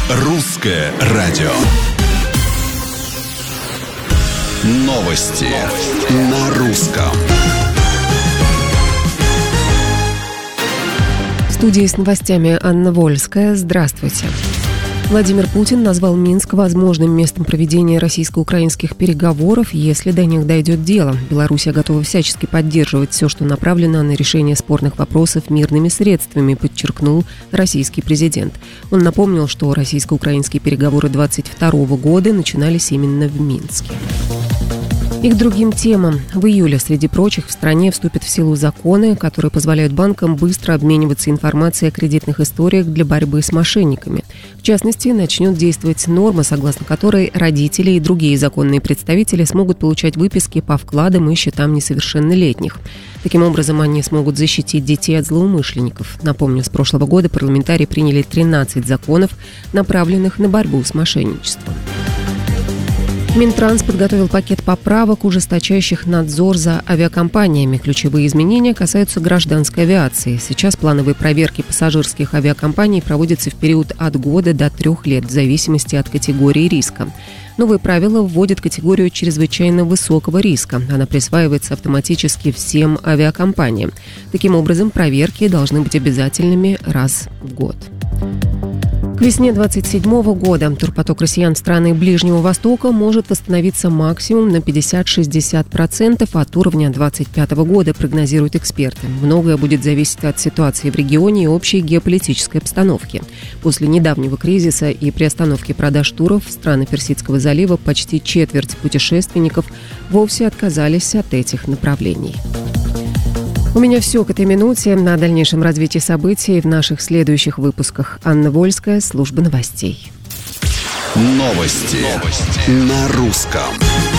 Русское радио. Новости на русском. В студии с новостями Анна Вольская. Здравствуйте. Владимир Путин назвал Минск возможным местом проведения российско-украинских переговоров, если до них дойдет дело. Белоруссия готова всячески поддерживать все, что направлено на решение спорных вопросов мирными средствами, подчеркнул российский президент. Он напомнил, что российско-украинские переговоры 2022 года начинались именно в Минске. И к другим темам. В июле, среди прочих, в стране вступят в силу законы, которые позволяют банкам быстро обмениваться информацией о кредитных историях для борьбы с мошенниками. В частности, начнет действовать норма, согласно которой родители и другие законные представители смогут получать выписки по вкладам и счетам несовершеннолетних. Таким образом, они смогут защитить детей от злоумышленников. Напомню, с прошлого года парламентарии приняли 13 законов, направленных на борьбу с мошенничеством. Минтранс подготовил пакет поправок, ужесточающих надзор за авиакомпаниями. Ключевые изменения касаются гражданской авиации. Сейчас плановые проверки пассажирских авиакомпаний проводятся в период от года до 3 лет, в зависимости от категории риска. Новые правила вводят категорию чрезвычайно высокого риска. Она присваивается автоматически всем авиакомпаниям. Таким образом, проверки должны быть обязательными раз в год. К весне 2027 года турпоток россиян в страны Ближнего Востока может восстановиться максимум на 50-60% от уровня 2025 года, прогнозируют эксперты. Многое будет зависеть от ситуации в регионе и общей геополитической обстановки. После недавнего кризиса и приостановки продаж туров в страны Персидского залива почти четверть путешественников вовсе отказались от этих направлений. У меня все к этой минуте. На дальнейшем развитии событий в наших следующих выпусках. Анна Вольская, служба новостей. Новости на русском.